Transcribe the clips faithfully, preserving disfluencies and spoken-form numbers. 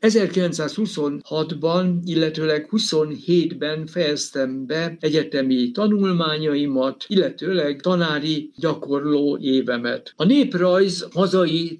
ezerkilencszázhuszonhatban, illetőleg huszonhétben fejeztem be egyetemi tanulmányaimat, illetőleg tanári gyakorló évemet. A néprajz hazai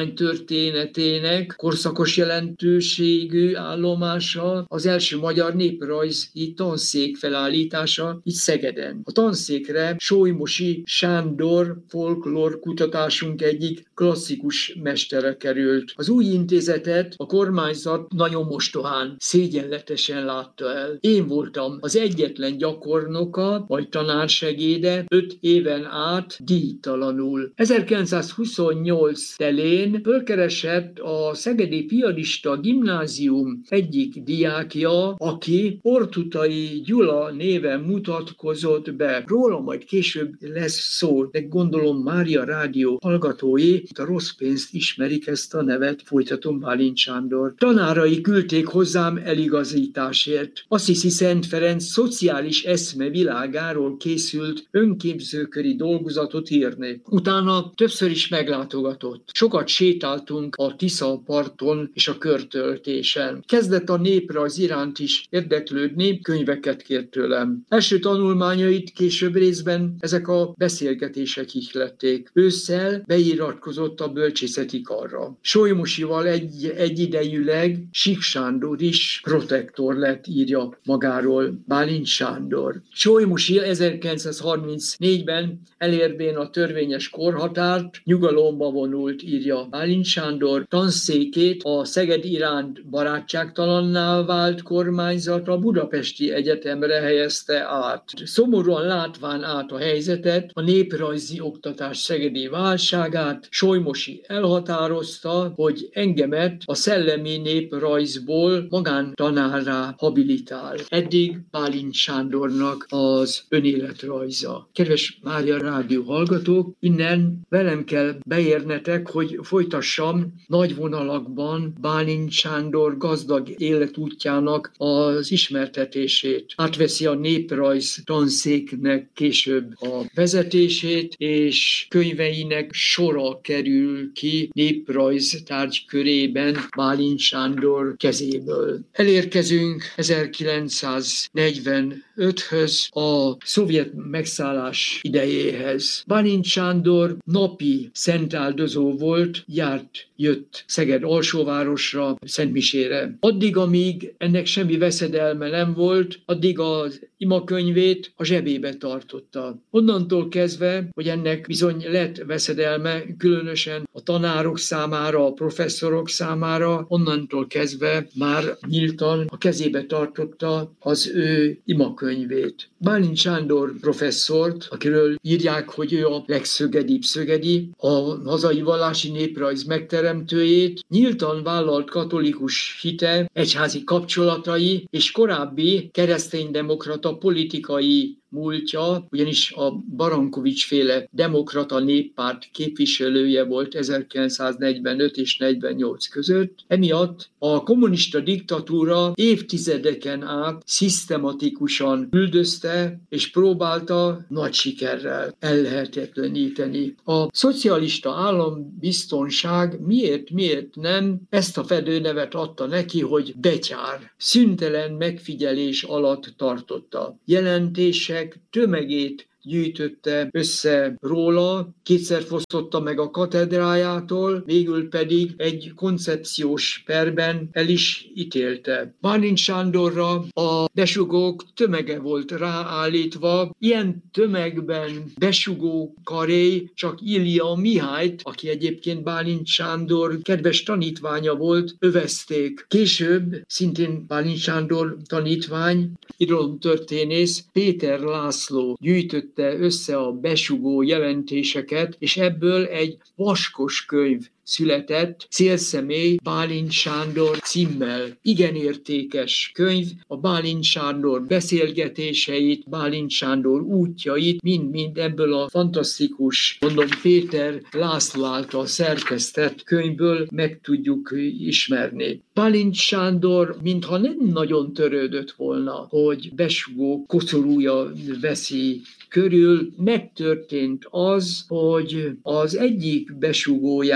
tudománytörténetének korszakos jelentőségű állomása az első magyar néprajzi tanszék felállítása itt Szegeden. A tanszékre Solymosi Sándor folklór kutatásunk egyik klasszikus mestere került. Az új intézetet a kormányzat nagyon mostohán, szégyenletesen látta el. Én voltam az egyetlen gyakornoka, vagy tanársegéde öt éven át díjtalanul. ezerkilencszázhuszonnyolc telén fölkeresett a Szegedi Piarista Gimnázium egyik diákja, aki Orthuthai Gyula néven mutatkozott be. Róla majd később lesz szó, de gondolom Mária Rádió hallgatói a rossz pénzt ismerik ezt a nevet, folytatom Bálint Sándor. Tanárai küldték hozzám eligazításért. Assisi Szent Ferenc szociális eszme világáról készült önképzőköri dolgozatot írni. Utána többször is meglátogatott. Sokat sétáltunk a Tisza parton és a körtöltésen. Kezdett a néprajz iránt is érdeklődni, könyveket kért tőlem. Első tanulmányait később részben ezek a beszélgetések ihlették. Ősszel beiratkozott a bölcsészeti karra. Solymosival egy, egyidejűleg Sík Sándor is protektor lett, írja magáról Bálint Sándor. Solymosi ezerkilencszázharmincnégyben elérvén a törvényes korhatárt nyugalomba vonult, írja Bálint Sándor. Tanszékét a Szeged iránt barátságtalanná vált kormányzat a Budapesti Egyetemre helyezte át. Szomorúan látván át a helyzetet, a néprajzi oktatás szegedi válságát, Solymosi elhatározta, hogy engemet a szellemi néprajzból magántanárrá habilitál. Eddig Bálint Sándornak az önéletrajza. Kedves Mária Rádió hallgatók, innen velem kell beérnetek, hogy folytassam nagy vonalakban Bálint Sándor gazdag életútjának az ismertetését. Átveszi a néprajz tanszéknek később a vezetését, és könyveinek sora kerül ki néprajz tárgy körében Bálint Sándor kezéből. Elérkezünk ezerkilencszáznegyvenöthöz, a szovjet megszállás idejéhez. Bálint Sándor napi szentáldozó volt, járt, jött Szeged alsóvárosra, Szentmisére. Addig, amíg ennek semmi veszedelme nem volt, addig az imakönyvét a zsebébe tartotta. Onnantól kezdve, hogy ennek bizony lett veszedelme, különösen a tanárok számára, a professzorok számára, onnantól kezdve már nyíltan a kezébe tartotta az ő imakönyvét. Bálint Sándor professzort, akiről írják, hogy ő a legszögedibb szögedi, a hazai vallási néprajz megteremtőjét, nyíltan vállalt katolikus hite, egyházi kapcsolatai és korábbi kereszténydemokrata politikai múltja, ugyanis a Barankovics-féle demokrata néppárt képviselője volt ezerkilencszáznegyvenöt és negyvennyolc között. Emiatt a kommunista diktatúra évtizedeken át szisztematikusan üldözte és próbálta nagy sikerrel ellehetetleníteni. A szocialista állambiztonság miért, miért nem ezt a fedőnevet adta neki, hogy betyár. Szüntelen megfigyelés alatt tartotta. Jelentések tömegét gyűjtötte össze róla, kétszer fosztotta meg a katedrájától, végül pedig egy koncepciós perben el is ítélte. Bálint Sándorra a besugók tömege volt ráállítva, ilyen tömegben besugó karé csak Ilja Mihályt, aki egyébként Bálint Sándor kedves tanítványa volt, övezték. Később szintén Bálint Sándor tanítvány, irodalomtörténész Péter László gyűjtött össze a besugó jelentéseket, és ebből egy vaskos könyv született, Célszemély Bálint Sándor címmel. Igen értékes könyv, a Bálint Sándor beszélgetéseit, Bálint Sándor útjait, mind-mind ebből a fantasztikus, mondom, Péter László által szerkesztett könyvből meg tudjuk ismerni. Bálint Sándor mintha nem nagyon törődött volna, hogy besugó koszorúja veszi körül. Megtörtént az, hogy az egyik besugójához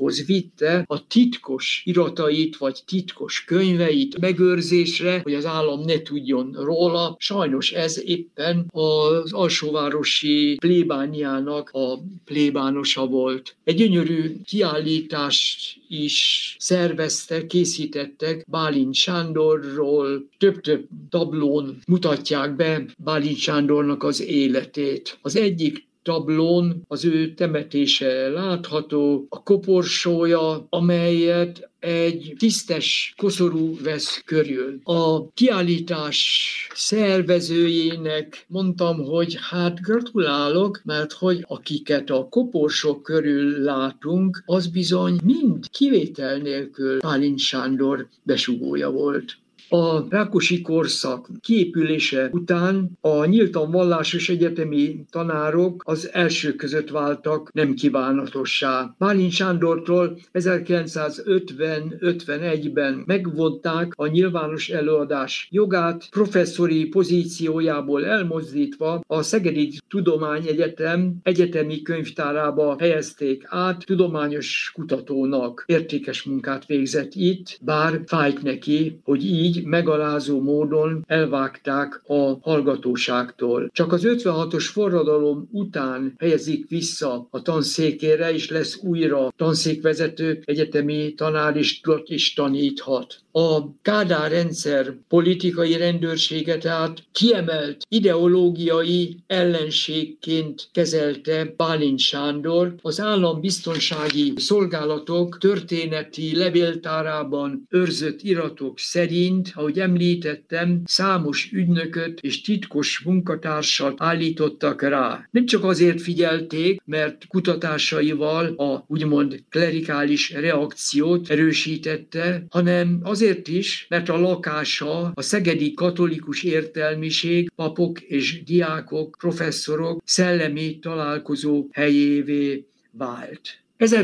bírósághoz vitte a titkos iratait vagy titkos könyveit megőrzésre, hogy az állam ne tudjon róla. Sajnos ez éppen az alsóvárosi plébániának a plébánosa volt. Egy gyönyörű kiállítást is szerveztek, készítettek Bálint Sándorról, több-több tablón mutatják be Bálint Sándornak az életét. Az egyik tablón az ő temetése látható, a koporsója, amelyet egy tisztes koszorú vesz körül. A kiállítás szervezőjének mondtam, hogy hát gratulálok, mert hogy akiket a koporsók körül látunk, az bizony mind kivétel nélkül Bálint Sándor besugója volt. A rákosi korszak kiépülése után a nyíltan vallásos egyetemi tanárok az elsők között váltak nem kívánatossá. Bálint Sándortól ezerkilencszázötven-ötvenegyben megvonták a nyilvános előadás jogát, professzori pozíciójából elmozdítva a Szegedi Tudományegyetem egyetemi könyvtárába helyezték át, tudományos kutatónak értékes munkát végzett itt, bár fájt neki, hogy így megalázó módon elvágták a hallgatóságtól. Csak az ötvenhatos forradalom után helyezik vissza a tanszékére, és lesz újra tanszékvezető, egyetemi tanár is, is taníthat. A Kádár rendszer politikai rendőrsége tehát kiemelt ideológiai ellenségként kezelte Bálint Sándor. Az állambiztonsági szolgálatok történeti levéltárában őrzött iratok szerint, ahogy említettem, számos ügynököt és titkos munkatársat állítottak rá. Nem csak azért figyelték, mert kutatásaival a úgymond klerikális reakciót erősítette, hanem azért is, mert a lakása a szegedi katolikus értelmiség, papok és diákok, professzorok szellemi találkozó helyévé vált.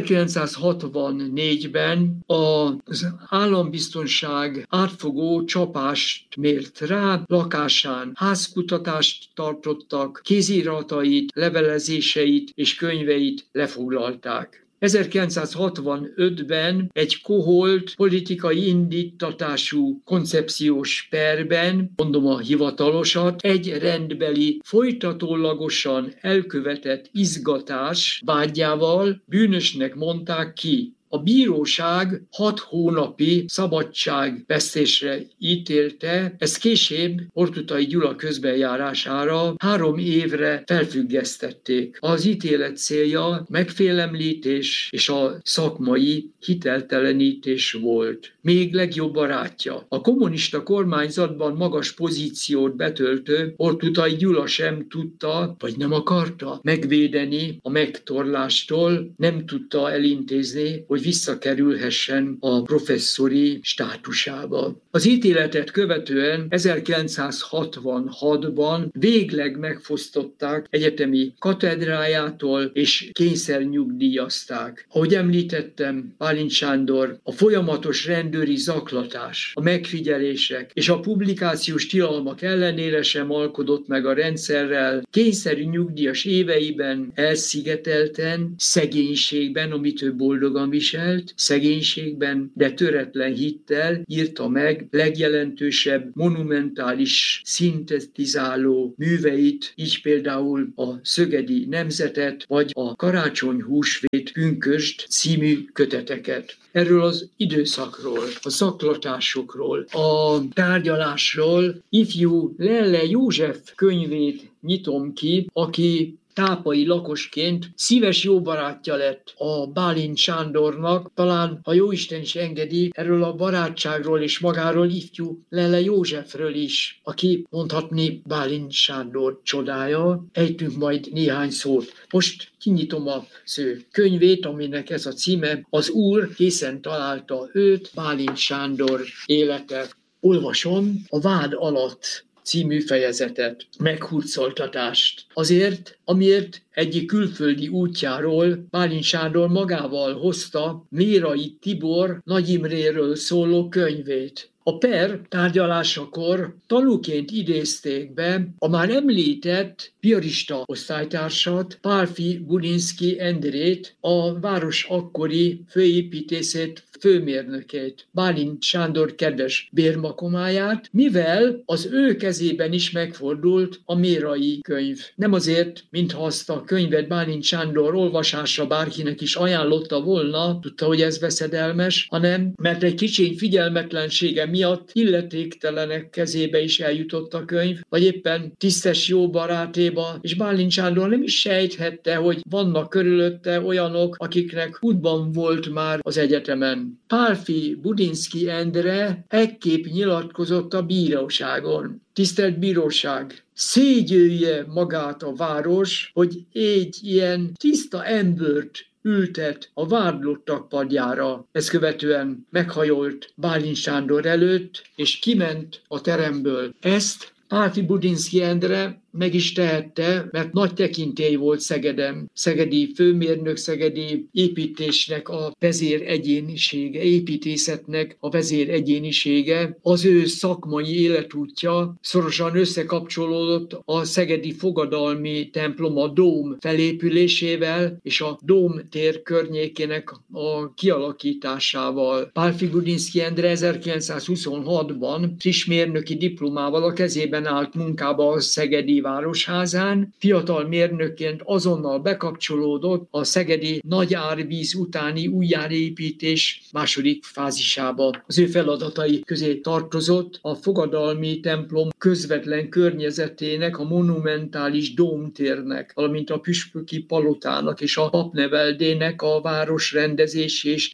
ezerkilencszázhatvannégyben az állambiztonság átfogó csapást mért rá, lakásán házkutatást tartottak, kéziratait, levelezéseit és könyveit lefoglalták. ezerkilencszázhatvanötben egy koholt politikai indítatású koncepciós perben, mondom a hivatalosat, egy rendbeli folytatólagosan elkövetett izgatás vágyával bűnösnek mondták ki. A bíróság hat hónapi szabadságvesztésre ítélte, ezt később Horthuthai Gyula közbenjárására három évre felfüggesztették. Az ítélet célja megfélemlítés és a szakmai hiteltelenítés volt. Még legjobb barátja. A kommunista kormányzatban magas pozíciót betöltő Horthuthai Gyula sem tudta, vagy nem akarta megvédeni a megtorlástól, nem tudta elintézni, hogy visszakerülhessen a professzori státusába. Az ítéletet követően ezerkilencszázhatvanhatban végleg megfosztották egyetemi katedrájától és kényszernyugdíjazták. Ahogy említettem, Bálint Sándor a folyamatos rendőri zaklatás, a megfigyelések és a publikációs tilalmak ellenére sem alkodott meg a rendszerrel, kényszerű nyugdíjas éveiben elszigetelten, szegénységben, amit ő boldogan viselt, szegénységben, de töretlen hittel írta meg legjelentősebb monumentális szintetizáló műveit, így például a Szögedi Nemzetet, vagy a Karácsony húsvét pünkösd című köteteket. Erről az időszakról, a zaklatásokról, a tárgyalásról ifjú Lelle József könyvét nyitom ki, aki tápai lakosként szíves jó barátja lett a Bálint Sándornak, talán, ha Jóisten is engedi, erről a barátságról és magáról ifjú Lelle Józsefről is, aki mondhatni Bálint Sándor csodája. Ejtünk majd néhány szót. Most kinyitom az ő könyvét, aminek ez a címe, Az Úr készen találta őt, Bálint Sándor élete. Olvasom a vád alatt című fejezetet, meghurcoltatást. Azért, amiért egyik külföldi útjáról Bálint Sándor magával hozta Mérai Tibor Nagy Imréről szóló könyvét. A per tárgyalásakor tanúként idézték be a már említett piarista osztálytársat, Pálffy Budynsky Endrét, a város akkori főépítészet főmérnökét, Bálint Sándor kedves bérmakomáját, mivel az ő kezében is megfordult a Mérai könyv. Nem azért, mintha azt a könyvet Bálint Sándor olvasásra bárkinek is ajánlotta volna, tudta, hogy ez veszedelmes, hanem mert egy kicsiny figyelmetlensége miatt illetéktelenek kezébe is eljutott a könyv, vagy éppen tisztes jó barátéba, és Bálint Sándor nem is sejthette, hogy vannak körülötte olyanok, akiknek útban volt már az egyetemen. Pálffy Budynsky Endre ekképp nyilatkozott a bíróságon. Tisztelt bíróság, szégyelje magát a város, hogy egy ilyen tiszta embert ültet a vádlottak padjára. Ezt követően meghajolt Bálint Sándor előtt, és kiment a teremből. Ezt Pálffy Budynsky Endre meg is tehette, mert nagy tekintély volt Szegeden. Szegedi főmérnök, szegedi építésnek a vezér egyénisége, építészetnek a vezér egyénisége, az ő szakmai életútja szorosan összekapcsolódott a szegedi fogadalmi templom, a Dóm felépülésével és a Dóm tér környékének a kialakításával. Pálffy Budynsky Endre ezerkilencszázhuszonhatban friss mérnöki diplomával a kezében állt munkába a szegedi városházán, fiatal mérnökként azonnal bekapcsolódott a szegedi nagy árvíz utáni újjáépítés második fázisába. Az ő feladatai közé tartozott a fogadalmi templom közvetlen környezetének, a monumentális dómtérnek, valamint a püspöki palotának és a papneveldének a városrendezés és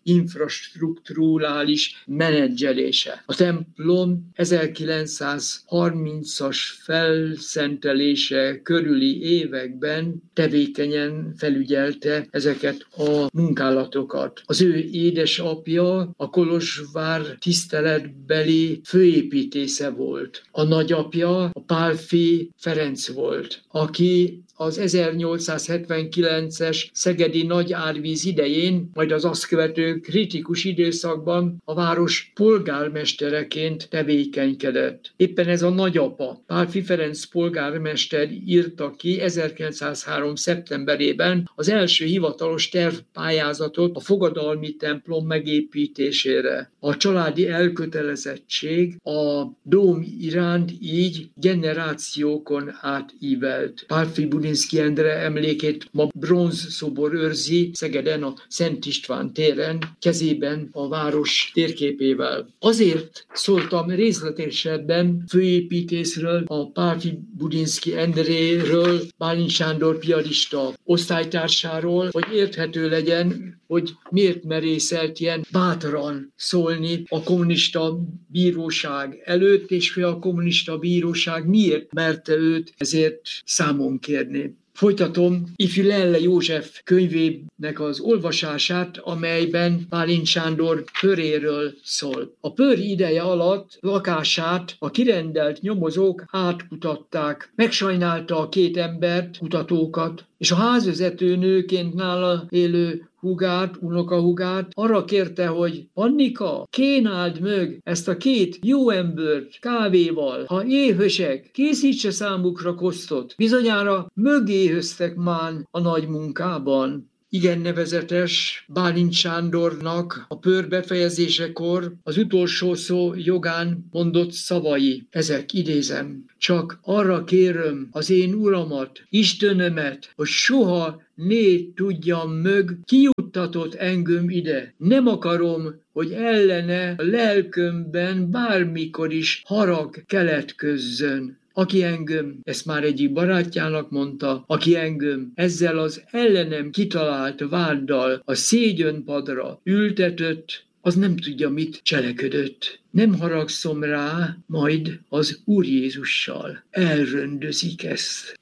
infrastrukturális menedzselése. A templom ezerkilencszázharmincas felszentelése körüli években tevékenyen felügyelte ezeket a munkálatokat. Az ő édesapja a Kolozsvár tiszteletbeli főépítésze volt. A nagyapja a Pálffy Ferenc volt, aki az ezernyolcszázhetvenkilences szegedi nagy árvíz idején, majd az azt követő kritikus időszakban a város polgármestereként tevékenykedett. Éppen ez a nagyapa, Pálffy Ferenc polgármester írta ki ezerkilencszázhárom. szeptemberében az első hivatalos tervpályázatot a fogadalmi templom megépítésére. A családi elkötelezettség a dóm iránt így generációkon átívelt. Pálffy Budynsky Endre emlékét ma bronzszobor őrzi Szegeden a Szent István téren, kezében a város térképével. Azért szóltam részletesebben főépítészről, a Pálffy Budynsky Endréről, Bálint Sándor piarista osztálytársáról, hogy érthető legyen, hogy miért merészelt ilyen bátran szólni a kommunista bíróság előtt, és hogy a kommunista bíróság miért merte őt ezért számon kérni. Folytatom ifjú Lelle József könyvének az olvasását, amelyben Bálint Sándor pöréről szól. A pör ideje alatt lakását a kirendelt nyomozók átkutatták. Megsajnálta a két embert, kutatókat, és a házvezető nőként nála élő hugát, unokahugát arra kérte, hogy Annika, kénáld meg ezt a két jó embert kávéval, ha éhösek, készítse számukra kosztot. Bizonyára mögéhöztek már a nagy munkában. Igen nevezetes Bálint Sándornak a pör befejezésekor az utolsó szó jogán mondott szavai. Ezek, idézem, csak arra kérem az én uramat, Istenömet, hogy soha né tudjam mög, kijuttatott engem ide. Nem akarom, hogy ellene a lelkömben bármikor is harag keletközzön. Aki engem, ezt már egyik barátjának mondta, aki engem ezzel az ellenem kitalált váddal a szégyönpadra ültetött, az nem tudja, mit cselekedett. Nem haragszom rá, majd az Úr Jézussal elrendözik ezt.